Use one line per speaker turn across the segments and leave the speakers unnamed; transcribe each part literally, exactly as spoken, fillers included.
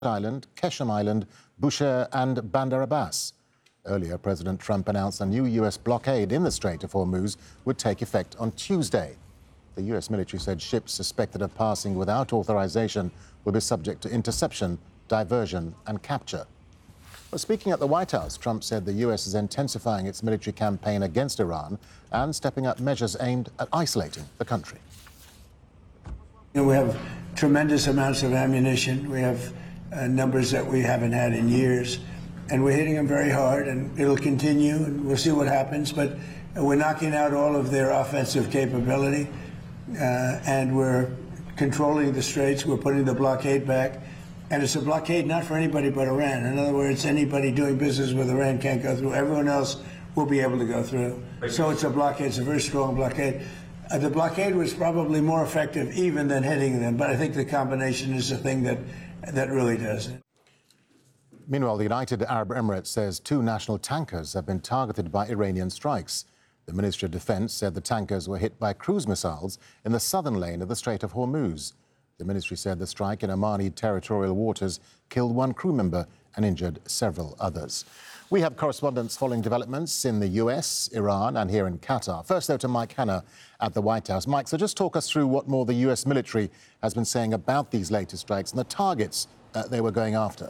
Island, Keshem Island, Bushehr and Bandar Abbas. Earlier, President Trump announced a new U S blockade in the Strait of Hormuz would take effect on Tuesday. The U S military said ships suspected of passing without authorization will be subject to interception, diversion and capture. Well, speaking at the White House, Trump said the U S is intensifying its military campaign against Iran and stepping up measures aimed at isolating the country.
You know, we have tremendous amounts of ammunition. We have uh, numbers that we haven't had in years. And we're hitting them very hard, and it'll continue, and we'll see what happens. But we're knocking out all of their offensive capability, uh, and we're controlling the straits. We're putting the blockade back. And it's a blockade not for anybody but Iran. In other words, anybody doing business with Iran can't go through. Everyone else will be able to go through. So it's a blockade. It's a very strong blockade. Uh, the blockade was probably more effective even than hitting them, but I think the combination is the thing that, that really does it.
Meanwhile, the United Arab Emirates says two national tankers have been targeted by Iranian strikes. The Ministry of Defense said the tankers were hit by cruise missiles in the southern lane of the Strait of Hormuz. The ministry said the strike in Omani territorial waters killed one crew member and injured several others. We have correspondents following developments in the U S, Iran and here in Qatar. First, though, to Mike Hanna at the White House. Mike, so just talk us through what more the U S military has been saying about these latest strikes and the targets uh, they were going after.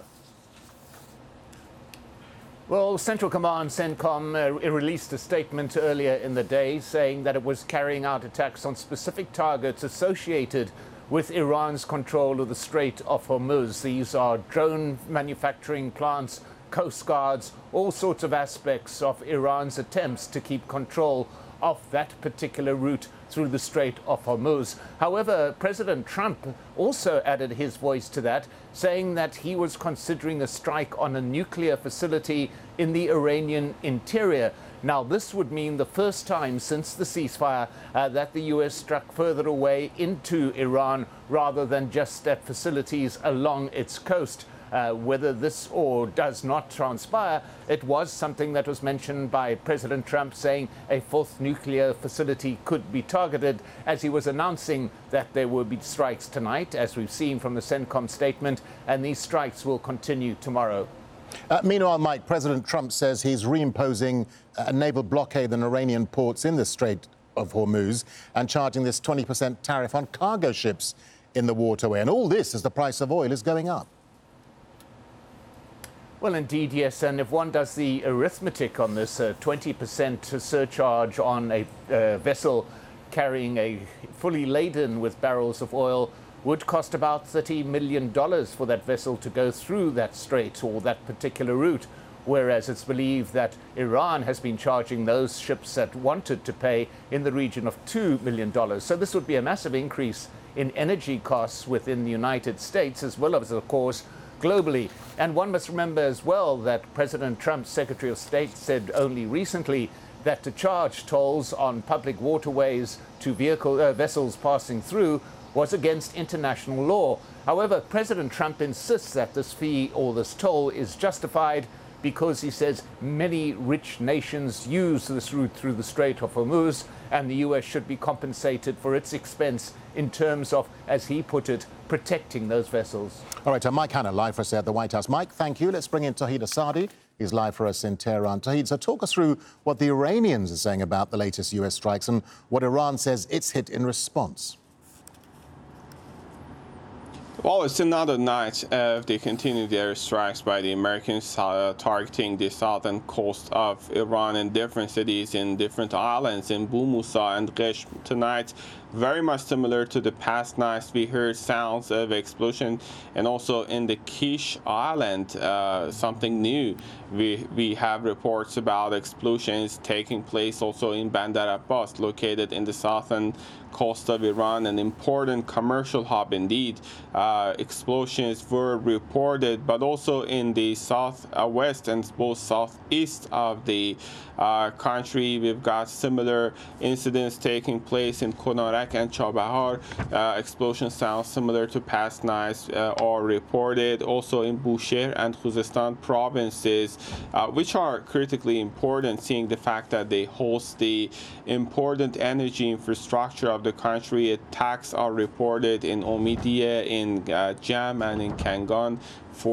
Well, Central Command, CENTCOM, uh, released a statement earlier in the day saying that it was carrying out attacks on specific targets associated with Iran's control of the Strait of Hormuz. These are drone manufacturing plants, coast guards, all sorts of aspects of Iran's attempts to keep control of that particular route through the Strait of Hormuz. However, President Trump also added his voice to that, saying that he was considering a strike on a nuclear facility in the Iranian interior. Now, this would mean the first time since the ceasefire uh, that the U S struck further away into Iran rather than just at facilities along its coast. Uh, whether this or does not transpire, it was something that was mentioned by President Trump, saying a fourth nuclear facility could be targeted as he was announcing that there will be strikes tonight, as we've seen from the CENTCOM statement, and these strikes will continue tomorrow.
Uh, meanwhile, Mike, President Trump says he's reimposing a naval blockade on Iranian ports in the Strait of Hormuz and charging this twenty percent tariff on cargo ships in the waterway. And all this as the price of oil is going up.
Well, indeed, yes. And if one does the arithmetic on this, uh, twenty percent surcharge on a uh, vessel carrying a fully laden with barrels of oil would cost about thirty million dollars for that vessel to go through that strait or that particular route, whereas it's believed that Iran has been charging those ships that wanted to pay in the region of two million dollars. So this would be a massive increase in energy costs within the United States, as well as, of course, globally. And one must remember as well that President Trump's Secretary of State said only recently that to charge tolls on public waterways to vehicle, uh, vessels passing through was against international law. However, President Trump insists that this fee or this toll is justified because he says many rich nations use this route through the Strait of Hormuz, and the U S should be compensated for its expense in terms of, as he put it, protecting those vessels.
All right, uh, Mike Hanna, live for us at the White House. Mike, thank you. Let's bring in Tauhid Asadi. He's live for us in Tehran. Tauhid, so talk us through what the Iranians are saying about the latest U S strikes and what Iran says it's hit in response.
Well, it's another night of the continued airstrikes by the Americans uh, targeting the southern coast of Iran in different cities in different islands in Bu Musa and Qeshm tonight. Very much similar to the past nights, we heard sounds of explosion, and also in the Kish Island, uh, something new. We, we have reports about explosions taking place also in Bandar Abbas, located in the southern coast of Iran, an important commercial hub indeed. Uh, explosions were reported, but also in the southwest and both southeast of the uh, country. We've got similar incidents taking place in Konarak and Chabahar. Uh, explosion sounds similar to past nights uh, are reported also in Bushehr and Khuzestan provinces, uh, which are critically important, seeing the fact that they host the important energy infrastructure of of the country. Attacks are reported in Omidyar, in uh, Jam, and in Kangon.